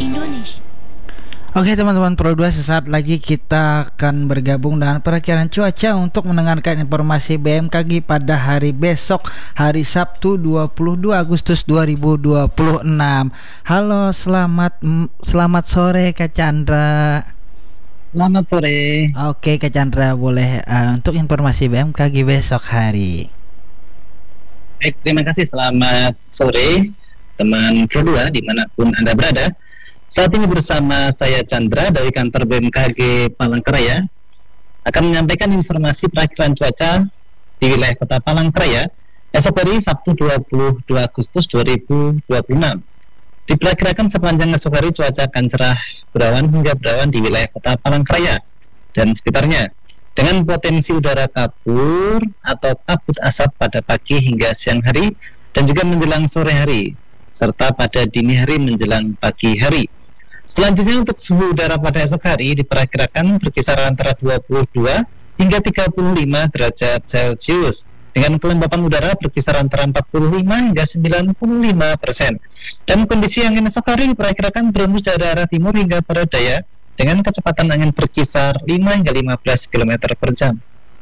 Indonesia. Oke teman-teman Pro 2, sesaat lagi kita akan bergabung dengan perakiraan cuaca untuk mendengarkan informasi BMKG pada hari besok, hari Sabtu 22 Agustus 2026. Halo, selamat sore Kak Chandra. Selamat sore. Oke Kak Chandra, boleh untuk informasi BMKG besok hari. Baik, terima kasih. Selamat sore teman Pro 2 dimanapun Anda berada. Saat ini bersama saya Chandra dari kantor BMKG Palangkaraya akan menyampaikan informasi perakiraan cuaca di wilayah Kota Palangkaraya esok hari Sabtu 22 Agustus 2026. Diperkirakan sepanjang esok hari cuaca akan cerah berawan hingga berawan di wilayah Kota Palangkaraya dan sekitarnya dengan potensi udara kabur atau kabut asap pada pagi hingga siang hari dan juga menjelang sore hari serta pada dini hari menjelang pagi hari. Selanjutnya untuk suhu udara pada esok hari diperkirakan berkisar antara 22 hingga 35 derajat Celcius dengan kelembapan udara berkisar antara 45 hingga 95%. Dan kondisi angin esok hari diperkirakan berembus dari arah timur hingga barat daya dengan kecepatan angin berkisar 5 hingga 15 km per jam.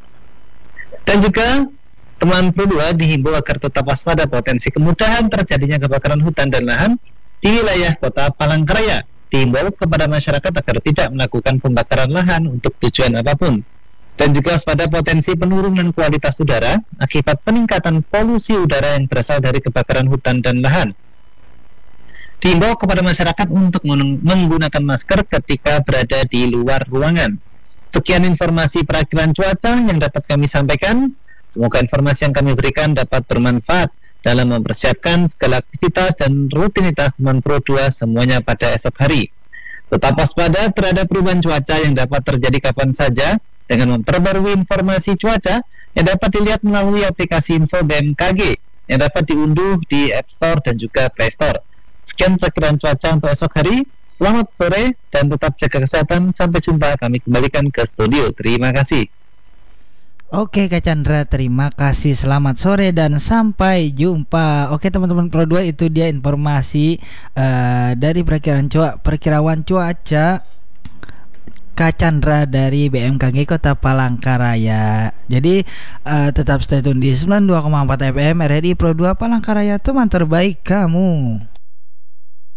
Dan juga teman Pro 2 dihimbau agar tetap waspada potensi kemudahan terjadinya kebakaran hutan dan lahan di wilayah Kota Palangkaraya. Dihimbau kepada masyarakat agar tidak melakukan pembakaran lahan untuk tujuan apapun. Dan juga waspada potensi penurunan kualitas udara akibat peningkatan polusi udara yang berasal dari kebakaran hutan dan lahan. Dihimbau kepada masyarakat untuk menggunakan masker ketika berada di luar ruangan. Sekian informasi perakiraan cuaca yang dapat kami sampaikan. Semoga informasi yang kami berikan dapat bermanfaat dalam mempersiapkan segala aktivitas dan rutinitas teman Pro 2 semuanya pada esok hari. Tetap waspada terhadap perubahan cuaca yang dapat terjadi kapan saja dengan memperbarui informasi cuaca yang dapat dilihat melalui aplikasi info BMKG yang dapat diunduh di App Store dan juga Play Store. Sekian perakiraan cuaca untuk esok hari. Selamat sore dan tetap jaga kesehatan. Sampai jumpa, kami kembalikan ke studio. Terima kasih. Oke Kak Chandra, terima kasih. Selamat sore dan sampai jumpa. Oke teman-teman Pro 2, itu dia informasi dari perkiraan cuaca Kak Chandra dari BMKG Kota Palangkaraya. Jadi tetap stay tune di 92,4 FM RRI Pro 2 Palangkaraya, teman terbaik kamu.